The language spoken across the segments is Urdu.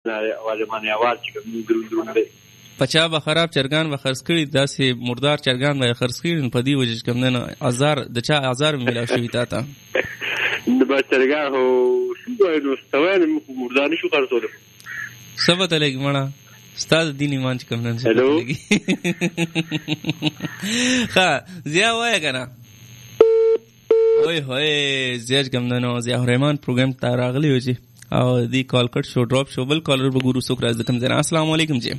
والے باندې आवाज چې کوم درون دی پچا به خراب چرګان به خرڅ کړي داسې مردار چرګان به خرڅ کړي په دې وجه کوم نه هزار د چا هزار ملاو شوی تا ته د بچرګان هو شو نو ستوان مردار شو خرڅول سبته لګ مړه استاد دین ایمان چې کوم نه لګي ها زیا وای کنه وای هوی زیاج کوم نه زیا رحمان پروګرام ته راغلی و چې او دی کال کټ شو ډراپ شو بل کالر به ګورو سوک راز کوم زنه السلام علیکم جی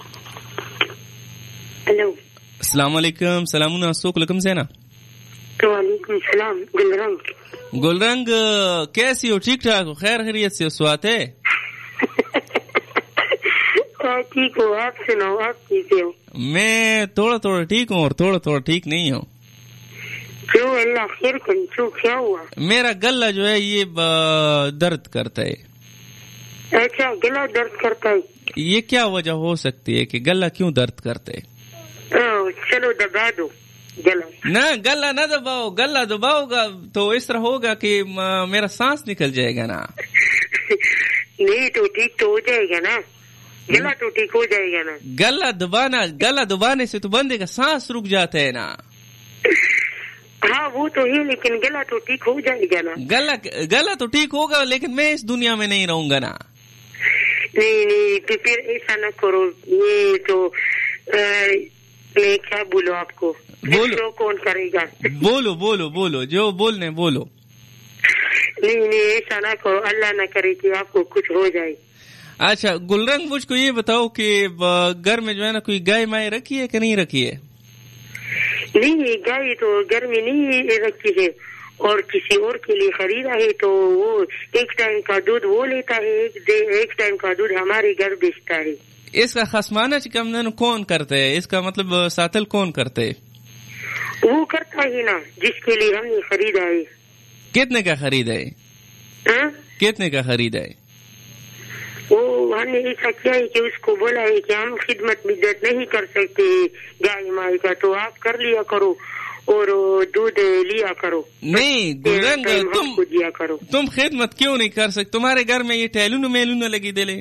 ہلو السلام علیکم سلامونه سوک لکم زینا وعلیکم السلام گلرنگ گلرنگ کیسی ہو ٹھیک ٹھاک ہو خیر خیریت سے سوات ہے ٹھیک ہو آپ سناؤ آپ کیسے ہو میں تھوڑا تھوڑا ٹھیک ہوں اور تھوڑا تھوڑا ٹھیک نہیں ہوں کیوں اللہ خیر کریں کیوں کیا ہوا میرا گلا جو ہے یہ درد کرتا ہے اچھا گلا درد کرتا ہے یہ کیا وجہ ہو سکتی ہے کہ گلا کیوں درد کرتا ہے چلو دبا دو گلا نہ گلا نہ دباؤ گلا دباؤ گا تو اس طرح ہوگا کہ میرا سانس نکل جائے گا نا نہیں تو ٹھیک تو ہو جائے گا نا گلا تو ٹھیک ہو جائے گا نا گلا دبانے سے تو بندے کا سانس رک جاتا ہے نا ہاں وہ تو ہے لیکن گلا تو ٹھیک ہو جائے گا نا گلا تو ٹھیک ہوگا لیکن میں اس دنیا میں نہیں رہوں گا نا نہیں تو پھر ایسا نہ کرو یہ تو میں کیا بولو آپ کو بولو کون کرے گا بولو جو بولنے بولو نہیں ایسا نہ کرو اللہ نہ کرے کہ آپ کو کچھ ہو جائے اچھا گلرنگ مجھ کو یہ بتاؤ کہ گھر میں جو ہے نا کوئی گائے مائے رکھی ہے کہ نہیں رکھی ہے نہیں گائے تو گھر میں نہیں رکھی ہے اور کسی اور کے لیے خریدا ہے تو وہ ایک ٹائم کا دودھ وہ لیتا ہے ایک ٹائم کا دودھ ہمارے گھر بیچتا ہے اس کا خصمانہ کم کون کرتے ہے اس کا مطلب ساتل کون کرتے ہے وہ کرتا ہے نا جس کے لیے ہم نے خریدا ہے کتنے کا خریدا ہے کتنے کا خریدا ہے وہ ہم نے ایسا کیا ہے کہ اس کو بولا ہے کہ ہم خدمت بدت نہیں کر سکتے گائے مائی کا تو آپ کر لیا کرو اور دودھ لیا کرو نہیں گلرنگ تم خدمت کیوں نہیں کر سکتے تمہارے گھر میں یہ ٹیلون میلون لگی دلے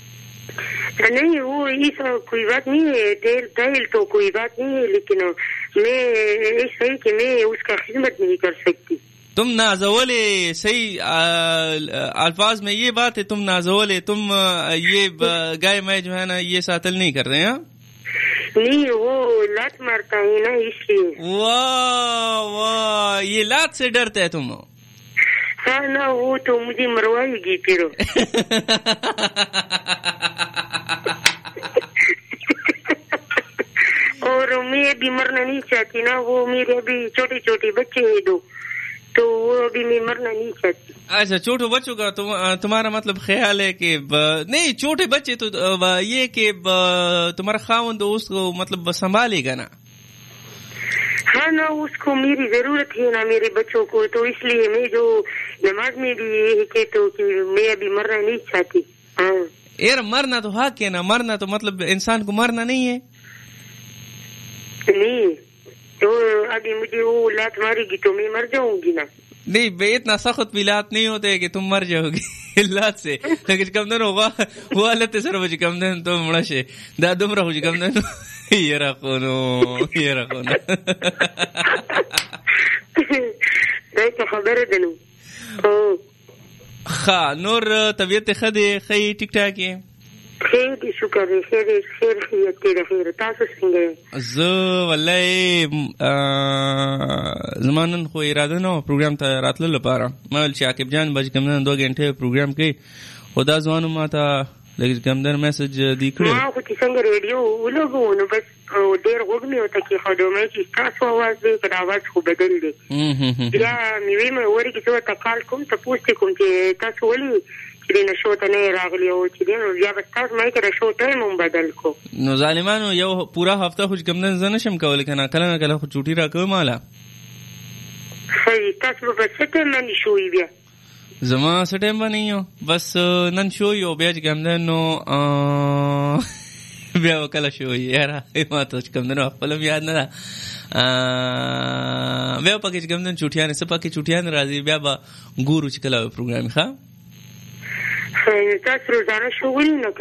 نہیں وہ ایسا کوئی بات نہیں ہے ٹیل تو کوئی بات نہیں ہے لیکن میں ایسا ہے کہ میں اس کا خدمت نہیں کر سکتی تم نازولے صحیح الفاظ میں یہ بات ہے تم نازولے تم یہ گائے میں جو ہے نا یہ ساتل نہیں کر رہے ہیں نہیں وہ لات مارتا ہے نا اس لیے واہ یہ لات سے ڈرتا ہے تم ہاں نا وہ تو مجھے مروائے گی پھر اور میں ابھی مرنا نہیں چاہتی نا وہ میرے ابھی چھوٹے چھوٹے بچے ہیں دو تو وہ ابھی میں مرنا نہیں چاہتی اچھا چھوٹے بچوں کا تمہارا مطلب خیال ہے کہ نہیں چھوٹے بچے تو یہ کہ تمہارا خاوند اس کو مطلب سنبھالے گا نا ہاں نا اس کو میری ضرورت ہے نا میرے بچوں کو تو اس لیے میں جو نماز میں بھی یہ کہتا ہوں کہ میں ابھی مرنا نہیں چاہتی ہاں یار مرنا تو حق ہے نا مرنا تو مطلب انسان کو مرنا نہیں ہے نہیں تو ابھی مجھے وہ لات مارے گی تو میں مر جاؤں گی نا نہیں بے اتنا سخت بھی لات نہیں ہوتے کہ تم مر جاؤ گی لات سے لیکن کم دن ہوگا وہ حالت سر بچ کم دن تو مڑشے دا دم رہو جی کم دن یہ رکھو تو خبر ہے دنو خا نور طبیعت خدے خی ٹک ٹاک ہے خیر شکر ہے خیر خیریت تیرے خیر تاسو څنګه زه والله زمانن خو اراده نو پروګرام ته راتلو لپاره مال چې عاقب جان بج کم نه 2 غنټه پروګرام کې خدا ځوانو ماته لګ کم در میسج دی کړو ما خو چې څنګه ریډیو ولګو نو بس ډېر غوږ مې وته کې خو دومره چې تاسو आवाज دې کړه आवाज خو بدل دی یا مې مې ورګي څه ته کال کوم ته پوښتې کوم چې تاسو ولي چې نه شو ته نه راغلی او چې نو بیا بس تاسو مې کړه شو ټایم هم بدل کو نو ظالمانو یو پورا هفته خو کم نه زنه شم کول کنه کله نه کله خو چوټي راکو مالا صحیح تاسو په څه ټایم باندې شوې بیا زما څه ټایم باندې یو بس نن شو یو بیا کم نه نو بیا وکړه شو یاره ما ته کم نه خپل یاد نه بیا پکې کم نه چوټیان سپا کې چوټیان راځي بیا با ګورو چې کله پروګرام ښه تاسو روزانه شغل نه